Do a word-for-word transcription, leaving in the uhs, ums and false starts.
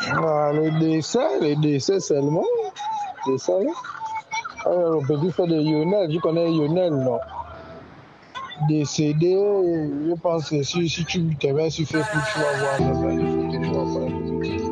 Ah, les dessins, les dessins seulement. Dessins. Alors, on peut plus faire des Lionel. Tu connais Lionel, non? Décédé, je pense que si, si tu te mets sur Facebook, tu vas voir les photos, tu vas voir.